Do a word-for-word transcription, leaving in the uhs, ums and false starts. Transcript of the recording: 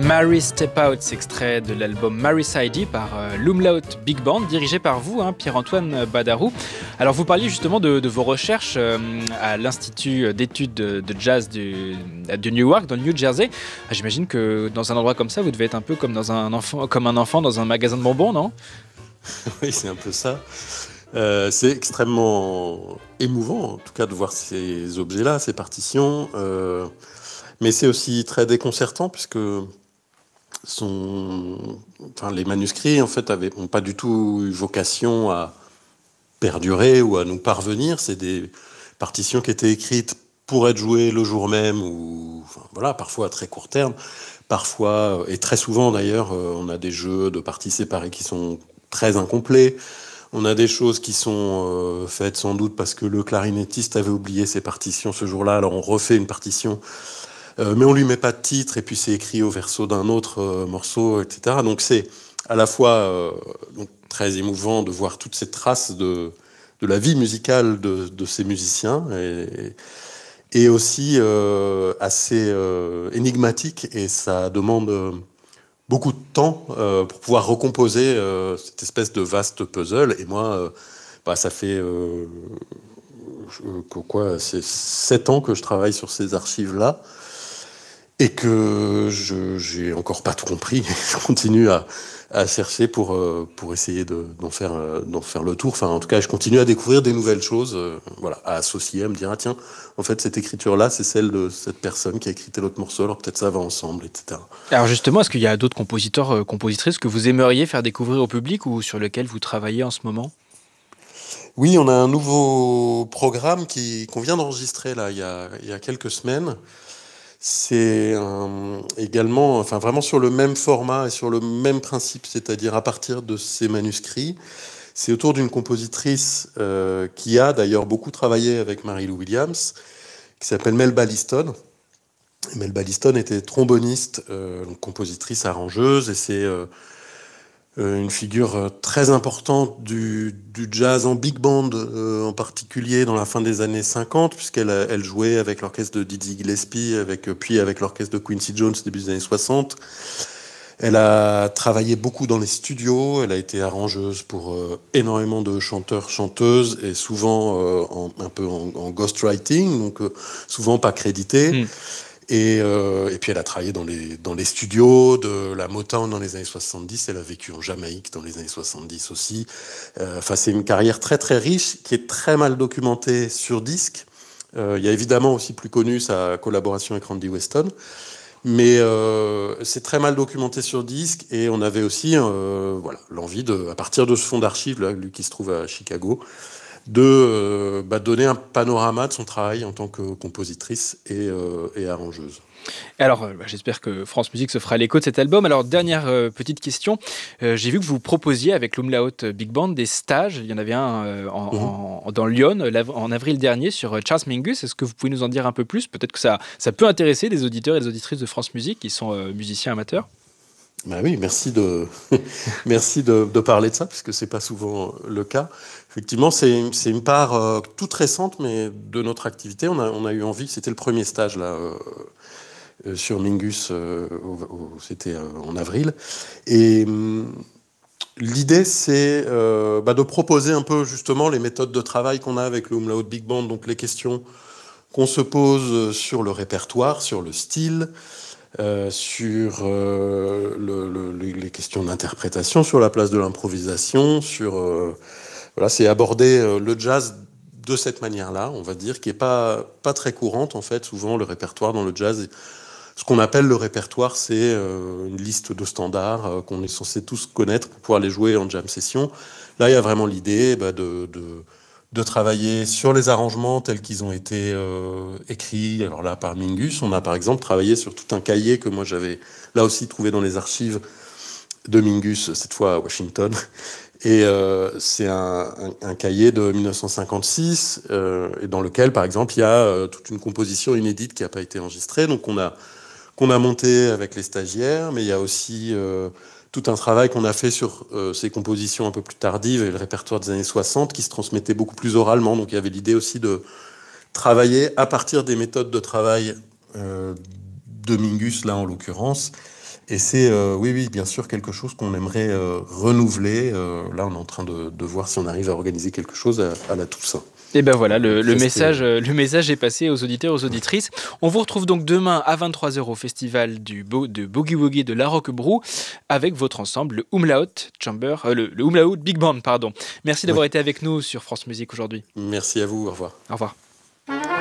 Mary Step Out, extrait de l'album Mary Sidey par euh, l'Umlaut Big Band, dirigé par vous, hein, Pierre-Antoine Badarou. Alors vous parliez justement de, de vos recherches euh, à l'Institut d'études de, de jazz du, de Newark, dans le New Jersey. Ah, j'imagine que dans un endroit comme ça, vous devez être un peu comme, dans un, enfant, comme un enfant dans un magasin de bonbons, non ? Oui, c'est un peu ça. Euh, c'est extrêmement émouvant, en tout cas, de voir ces objets-là, ces partitions. Euh, mais c'est aussi très déconcertant, puisque sont, enfin, les manuscrits, en fait, n'ont pas du tout eu vocation à perdurer ou à nous parvenir. C'est des partitions qui étaient écrites pour être jouées le jour même, ou enfin, voilà, parfois à très court terme. Parfois, et très souvent d'ailleurs, on a des jeux de parties séparées qui sont très incomplets. On a des choses qui sont euh, faites sans doute parce que le clarinettiste avait oublié ses partitions ce jour-là, alors on refait une partition, euh, mais on lui met pas de titre, et puis c'est écrit au verso d'un autre euh, morceau, et cetera. Donc c'est à la fois euh, donc, très émouvant de voir toutes ces traces de, de la vie musicale de, de ces musiciens, et, et aussi euh, assez euh, énigmatique, et ça demande... Euh, beaucoup de temps euh, pour pouvoir recomposer euh, cette espèce de vaste puzzle. Et moi, euh, bah, ça fait euh, je, quoi, c'est sept ans que je travaille sur ces archives-là et que je j'ai encore pas tout compris. Je continue à, à chercher pour euh, pour essayer de, d'en faire euh, d'en faire le tour. Enfin, en tout cas, je continue à découvrir des nouvelles choses. Euh, voilà, à associer, à me dire ah tiens, en fait, cette écriture-là, c'est celle de cette personne qui a écrit tel autre morceau. Alors peut-être ça va ensemble, et cetera. Alors justement, est-ce qu'il y a d'autres compositeurs, euh, compositrices que vous aimeriez faire découvrir au public ou sur lesquels vous travaillez en ce moment ? Oui, on a un nouveau programme qui, qu'on vient d'enregistrer là, il y a, il y a quelques semaines. C'est un, également, enfin vraiment sur le même format et sur le même principe, c'est-à-dire à partir de ces manuscrits. C'est autour d'une compositrice euh, qui a d'ailleurs beaucoup travaillé avec Mary-Lou Williams, qui s'appelle Melba Liston. Melba Liston était tromboniste, euh, donc compositrice, arrangeuse, et c'est euh, une figure très importante du, du jazz en big band, euh, en particulier dans la fin des années cinquante, puisqu'elle elle jouait avec l'orchestre de Dizzy Gillespie, avec, puis avec l'orchestre de Quincy Jones début des années soixante. Elle a travaillé beaucoup dans les studios, elle a été arrangeuse pour euh, énormément de chanteurs, chanteuses, et souvent euh, en, un peu en, en ghostwriting, donc euh, souvent pas crédité. Mm. Et, euh, et puis elle a travaillé dans les, dans les studios de la Motown dans les années soixante-dix, elle a vécu en Jamaïque dans les années soixante-dix aussi. Euh, enfin, c'est une carrière très très riche, qui est très mal documentée sur disque. Euh, il y a évidemment aussi plus connu sa collaboration avec Randy Weston, mais euh, c'est très mal documenté sur disque, et on avait aussi euh, voilà, l'envie, de, à partir de ce fonds d'archives, là, lui qui se trouve à Chicago, de euh, bah, donner un panorama de son travail en tant que compositrice et, euh, et arrangeuse. Alors, euh, bah, j'espère que France Musique se fera l'écho de cet album. Alors, dernière euh, petite question. Euh, j'ai vu que vous proposiez avec l'Umlaut Big Band des stages. Il y en avait un euh, en, mmh. en, dans Lyon en avril dernier sur Charles Mingus. Est-ce que vous pouvez nous en dire un peu plus ? Peut-être que ça, ça peut intéresser les auditeurs et les auditrices de France Musique qui sont euh, musiciens amateurs. Ben oui, merci de merci de, de parler de ça, puisque c'est pas souvent le cas. Effectivement, c'est c'est une part euh, toute récente, mais de notre activité, on a on a eu envie. C'était le premier stage là euh, euh, sur Mingus, euh, au, au, c'était euh, en avril, et hum, l'idée c'est euh, bah, de proposer un peu justement les méthodes de travail qu'on a avec le Umlaut Big Band, donc les questions qu'on se pose sur le répertoire, sur le style. Euh, sur euh, le, le, les questions d'interprétation, sur la place de l'improvisation, sur euh, voilà, c'est aborder euh, le jazz de cette manière-là, on va dire, qui est pas pas très courante en fait. Souvent, le répertoire dans le jazz, ce qu'on appelle le répertoire, c'est euh, une liste de standards euh, qu'on est censé tous connaître pour pouvoir les jouer en jam session. Là, il y a vraiment l'idée bah, de, de de travailler sur les arrangements tels qu'ils ont été euh, écrits. Alors là, par Mingus, on a par exemple travaillé sur tout un cahier que moi j'avais là aussi trouvé dans les archives de Mingus, cette fois à Washington. Et euh, c'est un, un, un cahier de dix-neuf cent cinquante-six, euh, et dans lequel, par exemple, il y a euh, toute une composition inédite qui n'a pas été enregistrée, donc on a, qu'on a monté avec les stagiaires, mais il y a aussi... Euh, tout un travail qu'on a fait sur euh, ces compositions un peu plus tardives et le répertoire des années soixante qui se transmettait beaucoup plus oralement. Donc il y avait l'idée aussi de travailler à partir des méthodes de travail euh, Domingus, là en l'occurrence. Et c'est, euh, oui, oui, bien sûr, quelque chose qu'on aimerait euh, renouveler. Euh, là, on est en train de, de voir si on arrive à organiser quelque chose à, à la Toussaint. Et ben voilà, le, le, Ça, message, c'était- le message est passé aux auditeurs, aux auditrices. On vous retrouve donc demain à vingt-trois heures au festival du Bo- de Boogie Woogie de La Roquebrou avec votre ensemble, le Umlaut Chamber, euh, le, le Umlaut Big Band, pardon. Merci d'avoir Oui. été avec nous sur France Musique aujourd'hui. Merci à vous, au revoir. Au revoir.